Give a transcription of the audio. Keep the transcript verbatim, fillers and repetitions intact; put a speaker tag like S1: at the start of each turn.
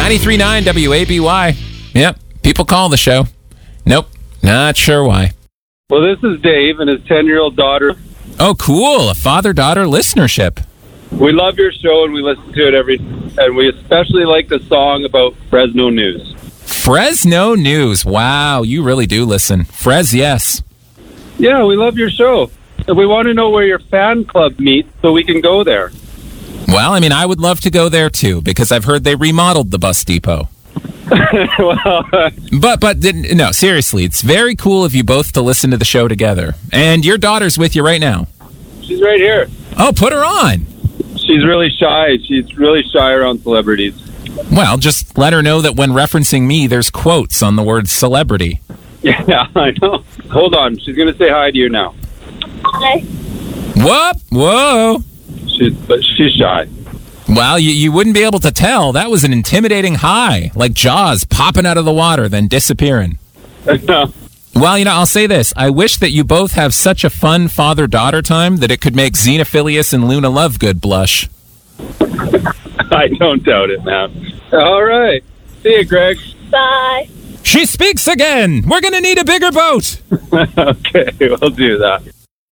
S1: ninety-three point nine W A B Y. Yep, people call the show. Nope, not sure why.
S2: Well, this is Dave and his ten-year-old daughter.
S1: Oh, cool. A father-daughter listenership.
S2: We love your show, and we listen to it every... And we especially like the song about Fresno News.
S1: Fresno News. Wow, you really do listen. Fres, yes.
S2: Yeah, we love your show. And we want to know where your fan club meets so we can go there.
S1: Well, I mean, I would love to go there, too, because I've heard they remodeled the bus depot.
S2: well, uh,
S1: But, but, no, seriously, it's very cool of you both to listen to the show together. And your daughter's with you right now.
S2: she's right here.
S1: Oh, put her on.
S2: She's really shy. She's really shy around celebrities.
S1: Well, just let her know that when referencing me, there's quotes on the word celebrity.
S2: Yeah, I know. Hold on. She's going to say hi to you now.
S3: Hi.
S1: Whoop, whoa.
S2: She's, but she's shy.
S1: Well, you, you wouldn't be able to tell. That was an intimidating hi, like Jaws popping out of the water, then disappearing.
S2: No.
S1: Well, you know, I'll say this. I wish that you both have such a fun father-daughter time that it could make Xenophilius and Luna Lovegood blush.
S2: I don't doubt it, man. All right. See you, Greg.
S3: Bye.
S1: She speaks again. We're going to need a bigger boat.
S2: Okay, we'll do that.